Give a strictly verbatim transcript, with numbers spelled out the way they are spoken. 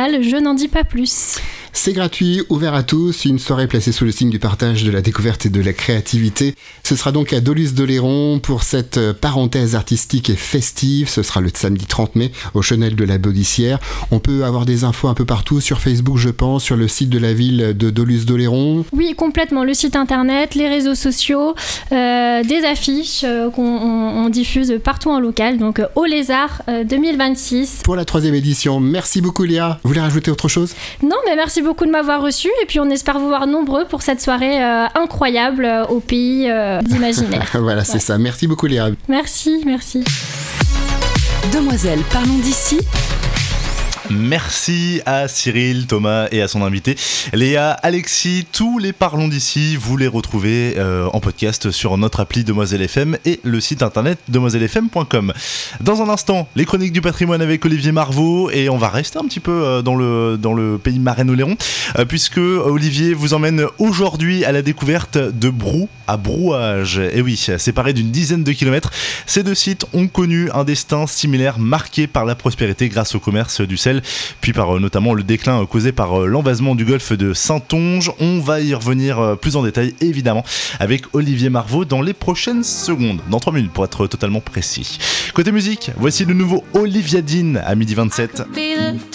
festival, je n'en dis pas plus. C'est gratuit, ouvert à tous, une soirée placée sous le signe du partage, de la découverte et de la créativité. Ce sera donc à Doluce-d'Oléron pour cette parenthèse artistique et festive. Ce sera le samedi trente mai au Chenel de la Baudissière. On peut avoir des infos un peu partout, sur Facebook je pense, sur le site de la ville de Doluce-d'Oléron. Oui, complètement, le site internet, les réseaux sociaux, euh, des affiches euh, qu'on on, on diffuse partout en local, donc euh, au Lézard euh, deux mille vingt-six. Pour la troisième édition, merci beaucoup Léa. Vous voulez rajouter autre chose ? Non, mais merci beaucoup de m'avoir reçu et puis on espère vous voir nombreux pour cette soirée euh, incroyable euh, au pays euh, d'imaginaire. Voilà, c'est ouais. ça. Merci beaucoup Léa. Merci, merci. Demoiselles, parlons d'ici. Merci à Cyril, Thomas et à son invité Léa, Alexis. Tous les Parlons d'ici, vous les retrouvez euh, en podcast sur notre appli Demoiselle F M et le site internet demoiselle f m point com. Dans un instant, les chroniques du patrimoine avec Olivier Marvaux, et on va rester un petit peu euh, dans, le, dans le pays Marais-Oléron euh, puisque Olivier vous emmène aujourd'hui à la découverte de Brou à Brouage. Et oui, séparés d'une dizaine de kilomètres, ces deux sites ont connu un destin similaire marqué par la prospérité grâce au commerce du sel, puis par euh, notamment le déclin euh, causé par euh, l'envasement du golfe de Saintonge. On va y revenir euh, plus en détail évidemment avec Olivier Marvaux dans les prochaines secondes, dans trois minutes pour être totalement précis. Côté musique, voici le nouveau Olivia Dean à midi vingt-sept.